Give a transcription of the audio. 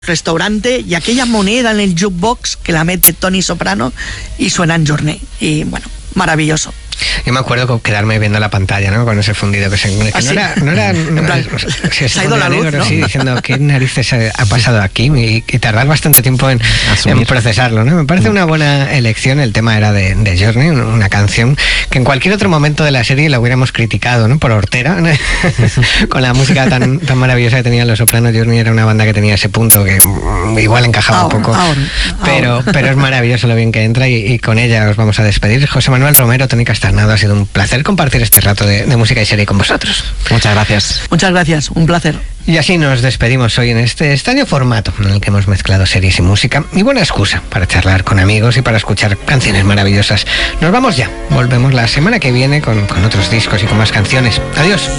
restaurante y aquella moneda en el jukebox que la mete Tony Soprano y suena en Journey. Y bueno, maravilloso. Yo me acuerdo quedarme viendo la pantalla, ¿no? Con ese fundido que se... Que ¿Ah, sí? no era se ha ido la luz, ¿no? Sí, diciendo qué narices ha pasado aquí y tardar bastante tiempo en procesarlo, ¿no? Me parece una buena elección. El tema era de Journey, una canción que en cualquier otro momento de la serie la hubiéramos criticado, ¿no? Por hortera, ¿no? Con la música tan maravillosa que tenían Los Sopranos. Journey era una banda que tenía ese punto que igual encajaba un poco, pero es maravilloso lo bien que entra y con ella os vamos a despedir. José Manuel Romero, Tony Castarnado, ha sido un placer compartir este rato de música y serie con vosotros. Muchas gracias. Muchas gracias, un placer. Y así nos despedimos hoy en este extraño formato en el que hemos mezclado series y música, y buena excusa para charlar con amigos y para escuchar canciones maravillosas. Nos vamos ya, volvemos la semana que viene con otros discos y con más canciones. Adiós.